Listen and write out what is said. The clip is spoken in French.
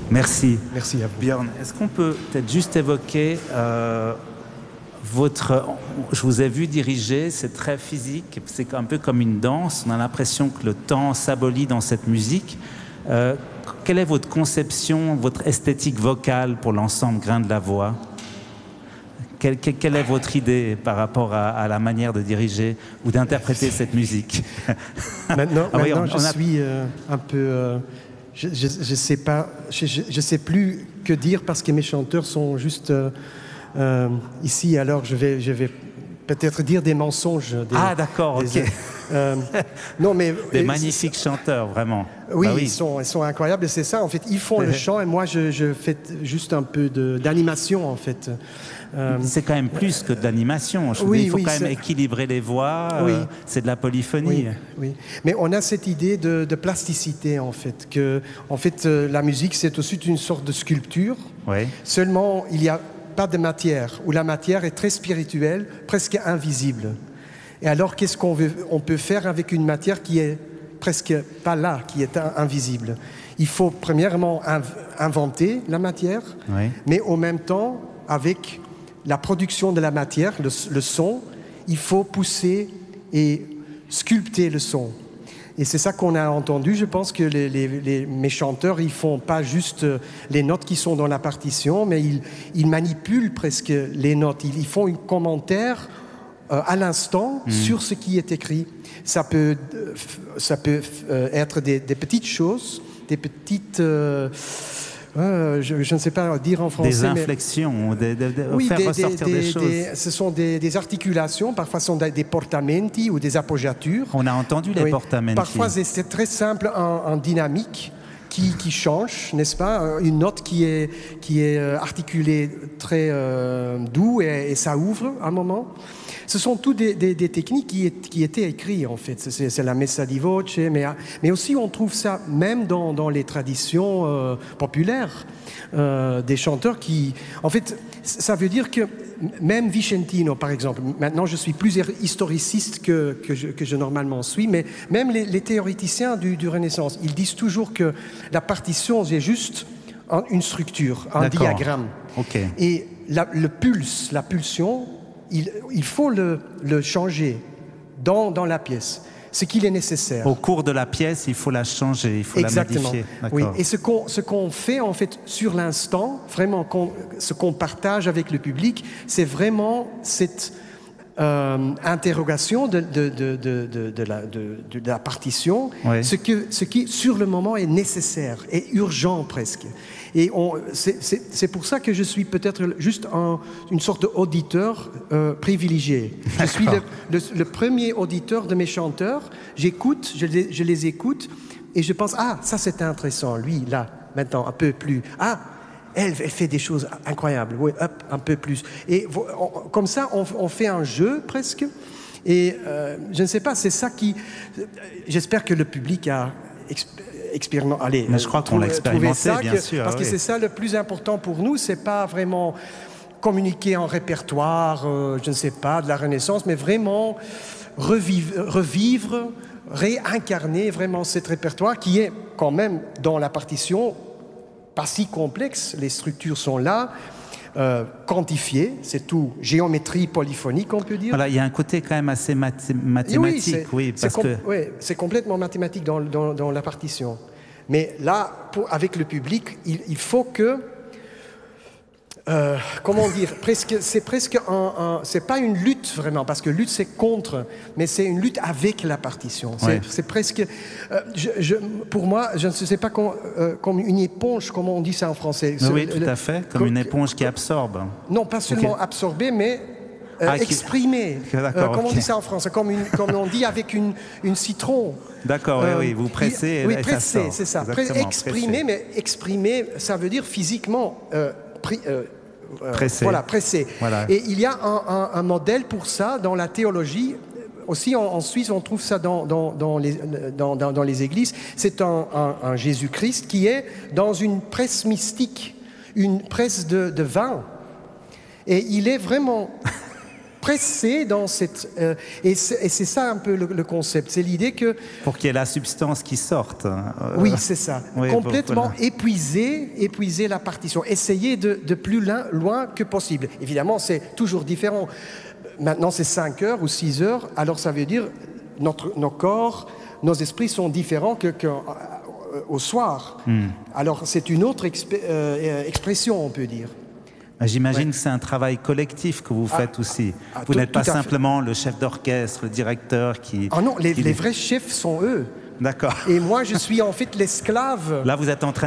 Merci. Merci à vous. Björn, est-ce qu'on peut peut-être juste évoquer votre... Je vous ai vu diriger, c'est très physique, c'est un peu comme une danse, on a l'impression que le temps s'abolit dans cette musique. Quelle est votre conception, votre esthétique vocale pour l'ensemble Grain de la Voix? Quelle est votre idée par rapport à la manière de diriger ou d'interpréter cette musique? Maintenant, je suis un peu... je sais pas, je sais plus que dire parce que mes chanteurs sont juste ici. Alors je vais peut-être dire des mensonges. Ah d'accord, ok. Non mais des magnifiques chanteurs, vraiment. Oui, bah oui. Ils sont incroyables. Et c'est ça, en fait, ils font le chant et moi je fais juste un peu d'animation, en fait. C'est quand même plus que de l'animation. Il faut quand même équilibrer les voix. C'est de la polyphonie. Oui. Mais on a cette idée de plasticité, en fait. La musique, c'est aussi une sorte de sculpture. Oui. Seulement, il n'y a pas de matière, où la matière est très spirituelle, presque invisible. Et alors, qu'est-ce qu'on peut faire avec une matière qui est presque pas là, qui est invisible? Il faut premièrement inventer la matière, mais en même temps, avec la production de la matière, le son, il faut pousser et sculpter le son. Et c'est ça qu'on a entendu. Je pense que mes chanteurs, ils font pas juste les notes qui sont dans la partition, mais ils manipulent presque les notes. Ils font un commentaire à l'instant sur ce qui est écrit. Ça peut être des petites choses, des petites... je ne sais pas dire en français. Des inflexions, faire ressortir des choses. Ce sont des articulations, parfois ce sont des portamenti ou des appoggiatures. On a entendu les portamenti. Parfois c'est très simple en dynamique qui change, n'est-ce pas? Une note qui est articulée très doux et ça ouvre à un moment. Ce sont toutes des techniques qui étaient écrites, en fait. C'est la messa di voce, mais aussi on trouve ça même dans les traditions populaires des chanteurs qui... En fait, ça veut dire que même Vicentino, par exemple, maintenant je suis plus historiciste que je normalement suis, mais même les théoriciens du Renaissance, ils disent toujours que la partition, c'est juste une structure, un diagramme. Okay. Et le pulse, la pulsion... Il faut le changer dans la pièce, ce qu'il est nécessaire. Au cours de la pièce, il faut la changer, il faut la modifier. Oui. Et ce qu'on fait en fait sur l'instant, vraiment ce qu'on partage avec le public, c'est vraiment cette interrogation de la partition, ce qui sur le moment est nécessaire et urgent presque. Et c'est pour ça que je suis peut-être juste une sorte d'auditeur privilégié. Je suis le premier auditeur de mes chanteurs. J'écoute, je les écoute et je pense, ah, ça c'est intéressant, lui, là, maintenant, un peu plus. Ah, elle fait des choses incroyables, oui, hop, un peu plus. Et comme ça, on fait un jeu presque. Et je ne sais pas, c'est ça qui... J'espère que le public a... Allez, mais je crois qu'on l'a expérimenté, bien sûr. Parce que c'est ça le plus important pour nous, c'est pas vraiment communiquer en répertoire, je ne sais pas, de la Renaissance, mais vraiment revivre, réincarner vraiment cet répertoire qui est quand même dans la partition pas si complexe, les structures sont là, quantifiées, c'est tout, géométrie polyphonique on peut dire. Voilà, il y a un côté quand même assez mathématique, c'est complètement mathématique dans la partition. Mais là, avec le public, il faut que, comment dire, c'est presque c'est pas une lutte vraiment, parce que lutte c'est contre, mais c'est une lutte avec la partition. C'est presque, pour moi, je ne sais pas comme une éponge, comment on dit ça en français. Oui, tout à fait, comme une éponge qui absorbe. Non, pas seulement absorber, mais exprimer. Comment on dit ça en français? Comme on dit avec une citron. D'accord, oui, vous pressez. Oui, presser, c'est ça. Exprimer, mais exprimer, ça veut dire physiquement. Pressé. Voilà, pressé. Voilà. Et il y a un modèle pour ça dans la théologie. Aussi en Suisse, on trouve ça dans les églises. C'est un Jésus-Christ qui est dans une presse mystique, une presse de vin. Et il est vraiment pressé dans cette... et c'est ça un peu le concept. C'est l'idée que... Pour qu'il y ait la substance qui sorte. Oui, c'est ça. Oui, complètement voilà. épuiser la partition. Essayer de plus loin que possible. Évidemment, c'est toujours différent. Maintenant, c'est 5 heures ou 6 heures. Alors, ça veut dire nos corps, nos esprits sont différents qu'au soir. Alors, c'est une autre expression, on peut dire. J'imagine que c'est un travail collectif que vous faites aussi. Vous n'êtes pas simplement le chef d'orchestre, le directeur qui... Ah non, les vrais chefs sont eux. D'accord. Et moi, je suis en fait l'esclave. Là, vous êtes en train